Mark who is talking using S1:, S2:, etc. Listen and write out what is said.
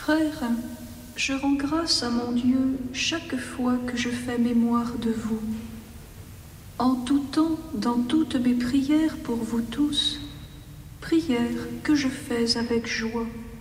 S1: Frères, je rends grâce à mon Dieu chaque fois que je fais mémoire de vous. En tout temps, dans toutes mes prières pour vous tous, prières que je fais avec joie.